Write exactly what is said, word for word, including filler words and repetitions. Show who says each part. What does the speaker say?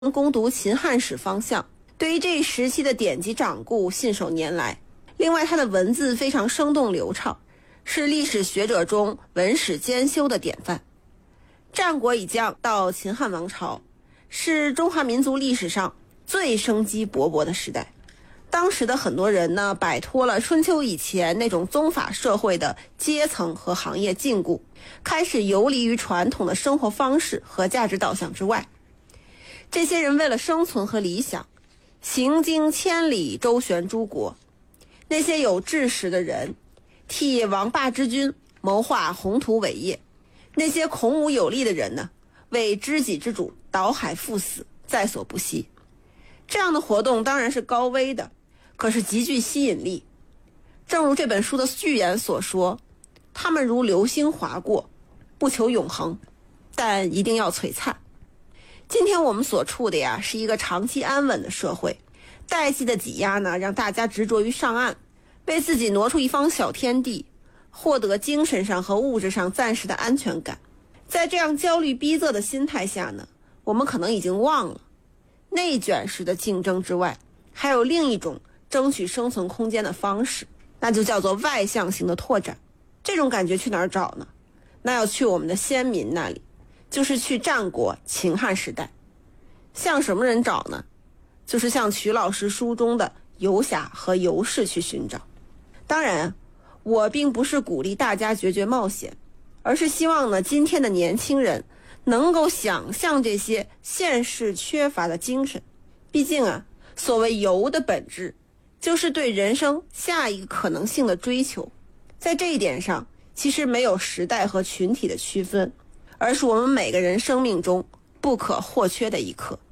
Speaker 1: 攻读秦汉史方向，对于这一时期的典籍掌故信手拈来。另外，他的文字非常生动流畅，是历史学者中文史兼修的典范。战国以降到秦汉王朝，是中华民族历史上最生机勃勃的时代。当时的很多人呢，摆脱了春秋以前那种宗法社会的阶层和行业禁锢，开始游离于传统的生活方式和价值导向之外。这些人为了生存和理想，行经千里，周旋诸国。那些有志识的人，替王霸之君谋划宏图伟业；那些孔武有力的人呢，为知己之主倒海赴死，在所不惜。这样的活动当然是高危的，可是极具吸引力。正如这本书的序言所说，他们如流星划过，不求永恒，但一定要璀璨。今天我们所处的呀，是一个长期安稳的社会，代际的挤压呢，让大家执着于上岸，为自己挪出一方小天地，获得精神上和物质上暂时的安全感。在这样焦虑逼仄的心态下呢，我们可能已经忘了，内卷式的竞争之外，还有另一种争取生存空间的方式，那就叫做外向型的拓展。这种感觉去哪儿找呢？那要去我们的先民那里，就是去战国秦汉时代。向什么人找呢？就是向曲老师书中的游侠和游士去寻找。当然，我并不是鼓励大家决绝冒险，而是希望呢，今天的年轻人能够想象这些现世缺乏的精神。毕竟啊，所谓游的本质，就是对人生下一个可能性的追求。在这一点上，其实没有时代和群体的区分，而是我们每个人生命中不可或缺的一课。